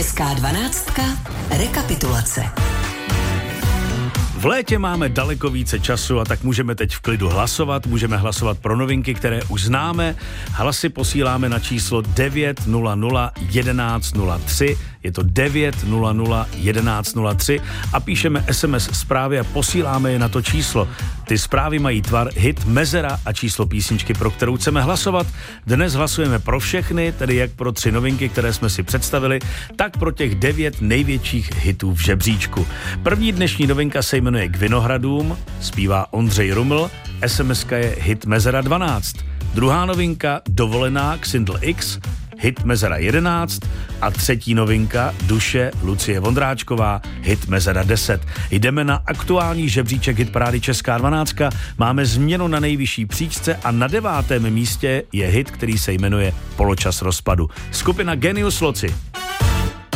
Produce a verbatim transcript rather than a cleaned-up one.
Česká dvanáctka. Rekapitulace. V létě máme daleko více času a tak můžeme teď v klidu hlasovat. Můžeme hlasovat pro novinky, které už známe. Hlasy posíláme na číslo devět nula nula jedenáct nula tři. Je to devět nula nula jedenáct nula tři a píšeme es em es zprávy a posíláme je na to číslo. Ty zprávy mají tvar hit, mezera a číslo písničky, pro kterou chceme hlasovat. Dnes hlasujeme pro všechny, tedy jak pro tři novinky, které jsme si představili, tak pro těch devět největších hitů v žebříčku. První dnešní novinka se jmenuje K Vinohradům, zpívá Ondřej Ruml, es em eska je hit mezera dvanáct. Druhá novinka Dovolená k Sindl X, hit mezera jedenáct a třetí novinka Duše Lucie Vondráčková, hit mezera deset. Jdeme na aktuální žebříček hitparády Česká dvanáctka, máme změnu na nejvyšší příčce a na devátém místě je hit, který se jmenuje Poločas rozpadu. Skupina Genius Loci.